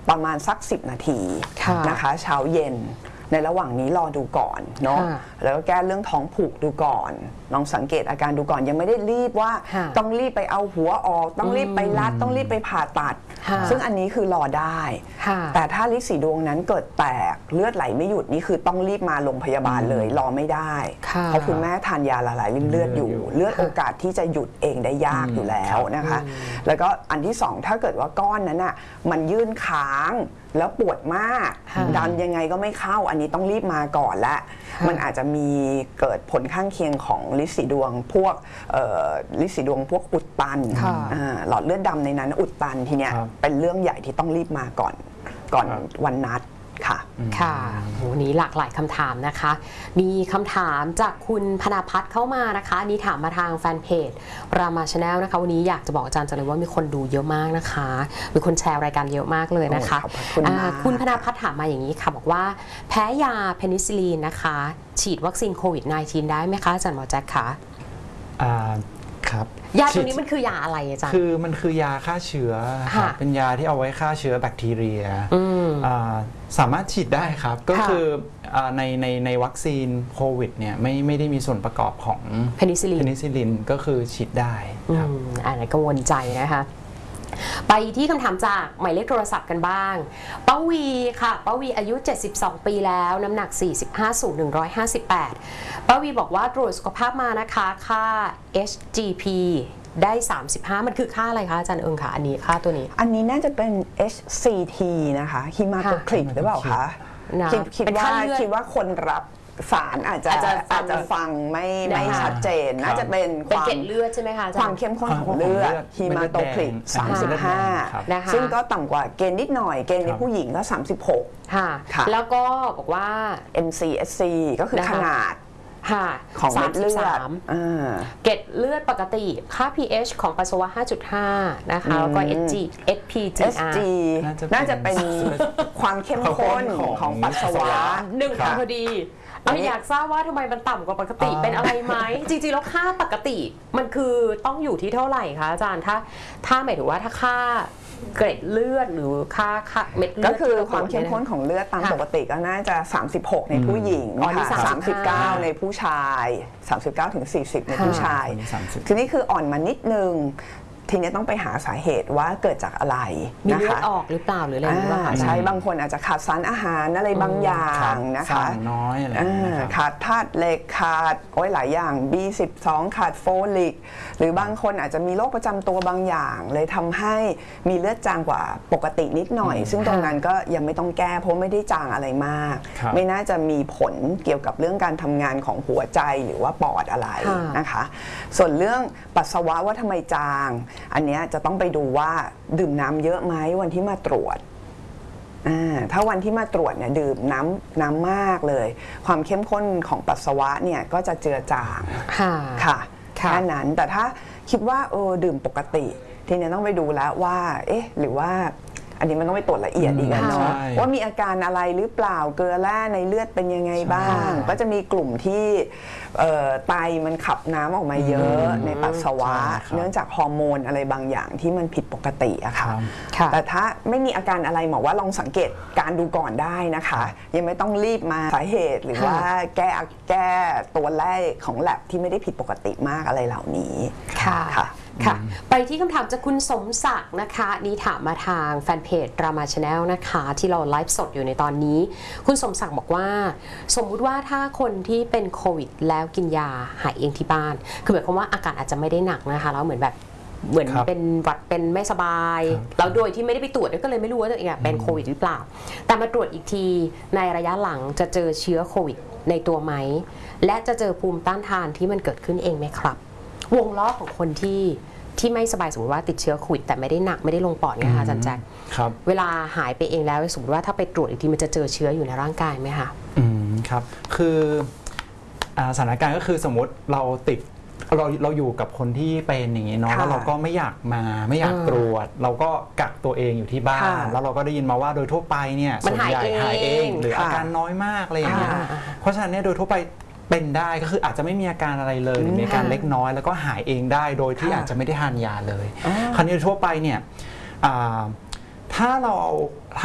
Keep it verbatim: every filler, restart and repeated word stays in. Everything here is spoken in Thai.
ประมาณสักสิบนาทีนะคะเช้าเย็นในระหว่างนี้รอดูก่อนเนาะแล้วก็แก้เรื่องท้องผูกดูก่อนลองสังเกตอาการดูก่อนยังไม่ได้รีบว่าต้องรีบไปเอาหัวออกต้องรีบไปรัดต้องรีบไปผ่าตัดซึ่งอันนี้คือรอได้แต่ถ้าลิสีดวงนั้นเกิดแตกเลือดไหลไม่หยุดนี่คือต้องรีบมาโรงพยาบาลเลยรอไม่ได้เพราะคุณแม่ทานยาละลายริ่มเลือดอยู่เลือดโอกาสที่จะหยุดเองได้ยากอยู่แล้วนะคะแล้วก็อันที่สองถ้าเกิดว่าก้อนนั้นอ่ะมันยื่นค้างแล้วปวดมากดันยังไงก็ไม่เข้าอันนี้ต้องรีบมาก่อนและมันอาจจะมีเกิดผลข้างเคียงของลิสีดวงพวกลิสีดวงพวกอุดตันหลอดเลือดดำในนั้นอุดตันทีเนี้ยเป็นเรื่องใหญ่ที่ต้องรีบมาก่อนก่อนวันนัดค่ะค่ะโหนี้หลากหลายคำถามนะคะมีคำถามจากคุณพนาพัฒน์เข้ามานะคะนี่ถามมาทางแฟนเพจรามาชาแนลนะคะวันนี้อยากจะบอกอาจารย์จังเลยว่ามีคนดูเยอะมากนะคะมีคนแชร์รายการเยอะมากเลยนะคะคุณพนาพัฒน์ถามมาอย่างนี้ค่ะบอกว่าแพ้ยาเพนิซิลลินนะคะฉีดวัคซีนโควิด สิบเก้า ได้ไหมคะอาจารย์หมอแจ็คคะครับยาตัวนี้มันคือยาอะไรอาจารย์คือมันคือยาฆ่าเชื้อครับเป็นยาที่เอาไว้ฆ่าเชื้อแบคทีเรียสามารถฉีดได้ครับก็คือในในในวัคซีนโควิดเนี่ยไม่ไม่ได้มีส่วนประกอบของเพนิซิลลินเพนิซิลลินก็คือฉีดได้ครับอันนี้กังวลใจนะคะไปที่คำถามจากหมายเลขโทรศัพท์กันบ้างป้าวีค่ะป้าวีอายุเจ็ดสิบสองปีแล้วน้ำหนักสี่สิบห้าสูงหนึ่งร้อยห้าสิบแปดป้าวีบอกว่าตรวจสุขภาพมานะคะค่า เอช จี พี ได้สามสิบห้ามันคือค่าอะไรคะอาจารย์เอิงค่ะอันนี้ค่าตัวนี้อันนี้น่าจะเป็น เอช ซี ที นะคะฮีมาโตคริตหรือเปล่าคะคิดคิดว่าคิดว่าคนรับสารอาจจะอาจจะฟังไม่ไม่ชัดเจนน่าจะเป็นความเกล็ดเลือดใช่ไหมคะความเข้มข้นของเลือดฮีมาโตคริตสามสิบห้าซึ่งก็ต่ำกว่าเกณฑ์นิดหน่อยเกณฑ์ในผู้หญิงก็สามสิบหกค่ะแล้วก็บอกว่าเอ็ม ซี เอส ซี ก็คือขนาดของเม็ดเลือดเกล็ดเลือดปกติค่า พี เอช ของปัสสาวะ ห้าจุดห้า นะคะแล้วก็ เอส จี เอส พี จี อาร์น่าจะเป็นความเข้มข้นของปัสสาวะหนึ่งพอดีเราอยากทราบว่าทำไมมันต่ำกว่าปกติเป็นอะไรไหมจริงๆแล้วค่าปกติมันคือต้องอยู่ที่เท่าไหร่คะอาจารย์ถ้าถ้าหมายถึงว่าถ้าค่าเกล็ดเลือดหรือค่าค่าเม็ดเลือดก็คือความเข้มข้นของเลือดตามปกติก็น่าจะสามสิบหกในผู้หญิงค่ะสามสิบเก้าในผู้ชายสามสิบเก้าถึงสี่สิบในผู้ชายทีนี้คืออ่อนมานิดนึงทีนี้ต้องไปหาสาเหตุว่าเกิดจากอะไรมีเลือดออกหรือเปล่าหรืออะไรหรือเปล่าใช่บางคนอาจจะขาดสารอาหารอะไรบางอย่างนะคะน้อยอะไรขาดธาตุเหล็กขาดโอ้ยหลายอย่าง บี สิบสอง ขาดโฟลิกหรือบางคนอาจจะมีโรคประจำตัวบางอย่างเลยทำให้มีเลือดจางกว่าปกตินิดหน่อยซึ่งตรงนั้นก็ยังไม่ต้องแก้เพราะไม่ได้จางอะไรมากไม่น่าจะมีผลเกี่ยวกับเรื่องการทำงานของหัวใจหรือว่าปอดอะไรนะคะส่วนเรื่องปัสสาวะว่าทำไมจางอันนี้จะต้องไปดูว่าดื่มน้ำเยอะไหมวันที่มาตรวจถ้าวันที่มาตรวจเนี่ยดื่มน้ำน้ำมากเลยความเข้มข้นของปัสสาวะเนี่ยก็จะเจือจางค่ะแค่นั้นแต่ถ้าคิดว่าเออดื่มปกติทีนี้ต้องไปดูแล้วว่าเอ๊ะหรือว่าอันนี้มันต้องไปตรวจละเอียดอีกเนาะว่ามีอาการอะไรหรือเปล่าเกลือแร่ในเลือดเป็นยังไงบ้างก็จะมีกลุ่มที่ไตมันขับน้ำออกมาเยอะในปัสสาวะเนื่องจากฮอร์โมนอะไรบางอย่างที่มันผิดปกติอะค่ะแต่ถ้าไม่มีอาการอะไรหมอว่าลองสังเกตการดูก่อนได้นะคะยังไม่ต้องรีบมาสาเหตุหรือว่าแก้แก้ตัวแรกของแลบที่ไม่ได้ผิดปกติมากอะไรเหล่านี้ค่ะค่ะไปที่คำถามจากคุณสมศักดิ์นะคะนี่ถามมาทางแฟนเพจรามาชาแนลนะคะที่เราไลฟ์สดอยู่ในตอนนี้คุณสมศักดิ์บอกว่าสมมุติว่าถ้าคนที่เป็นโควิดแล้วกินยาหายเองที่บ้านคือหมายความว่าอาการอาจจะไม่ได้หนักนะคะแล้วเหมือนแบบเหมือนเป็นหวัดเป็นไม่สบายแล้วโดยที่ไม่ได้ไปตรวจก็เลยไม่รู้ว่าตัวเองเป็นโควิดหรือเปล่าแต่มาตรวจอีกทีในระยะหลังจะเจอเชื้อโควิดในตัวไหมและจะเจอภูมิต้านทานที่มันเกิดขึ้นเองไหมครับวงล้อของคนที่ที่ไม่สบายสมมติว่าติดเชื้อโควิดแต่ไม่ได้หนักไม่ได้ลงปอดไงคะอาจารย์แจ็คเวลาหายไปเองแล้วสมมติว่าถ้าไปตรวจอีกทีมันจะเจอเชื้ออยู่ในร่างกายไหมคะอืมครับคือสถานการณ์ก็คือสมมติเราติดเราเราอยู่กับคนที่เป็นอย่างนี้เนาะแล้วเราก็ไม่อยากมาไม่อยากตรวจเราก็กักตัวเองอยู่ที่บ้านแล้วเราก็ได้ยินมาว่าโดยทั่วไปเนี่ยส่วนใหญ่หายเองหรืออาการน้อยมากอะไรอย่างเงี้ยเพราะฉะนั้นเนี่ยโดยทั่วไปเป็นได้ก็คืออาจจะไม่มีอาการอะไรเลยหรือมีอาการเล็กน้อยแล้วก็หายเองได้โดยที่อาจจะไม่ได้ทานยาเลยคราวนี้ทั่วไปเนี่ยถ้าเราเอา